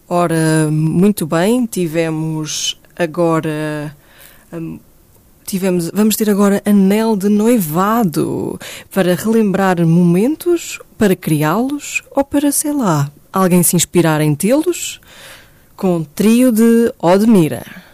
Ora, muito bem, tivemos agora... vamos ter agora Anel de Noivado, para relembrar momentos, para criá-los ou para, sei lá, alguém se inspirar em tê-los, com Trio de Odmira.